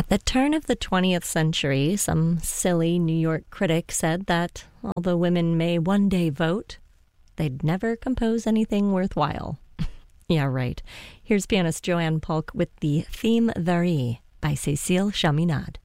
At the turn of the 20th century, some silly New York critic said that although women may one day vote, they'd never compose anything worthwhile. Yeah, right. Here's pianist Joanne Polk with the Theme Varie by Cécile Chaminade.